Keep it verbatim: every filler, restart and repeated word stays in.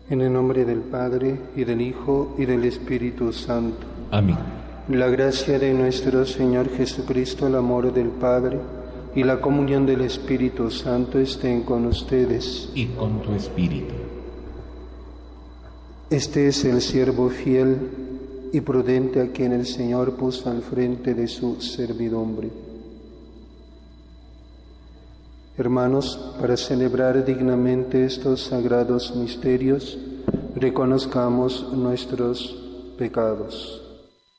En el nombre del Padre, y del Hijo, y del Espíritu Santo. Amén. La gracia de nuestro Señor Jesucristo, el amor del Padre, y la comunión del Espíritu Santo estén con ustedes. Y con tu espíritu. Este es el siervo fiel y prudente a quien el Señor puso al frente de su servidumbre. Hermanos, para celebrar dignamente estos sagrados misterios, reconozcamos nuestros pecados.